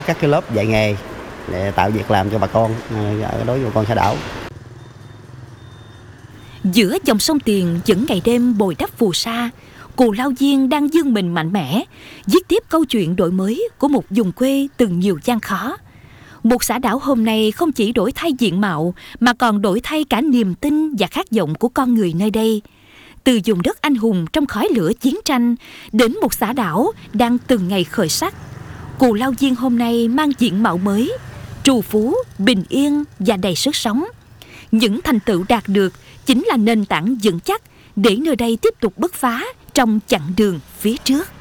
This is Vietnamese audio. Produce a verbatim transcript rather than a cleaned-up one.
Các cái lớp dạy nghề để tạo việc làm cho bà con đối với bà con xã đảo. Giữa dòng sông Tiền vẫn ngày đêm bồi đắp phù sa, Cù Lao Diên đang vươn mình mạnh mẽ, viết tiếp câu chuyện đổi mới của một vùng quê từng nhiều gian khó. Một xã đảo hôm nay không chỉ đổi thay diện mạo mà còn đổi thay cả niềm tin và khát vọng của con người nơi đây. Từ vùng đất anh hùng trong khói lửa chiến tranh đến một xã đảo đang từng ngày khởi sắc, Cù Lao Diên hôm nay mang diện mạo mới, trù phú, bình yên và đầy sức sống. Những thành tựu đạt được chính là nền tảng vững chắc để nơi đây tiếp tục bứt phá trong chặng đường phía trước.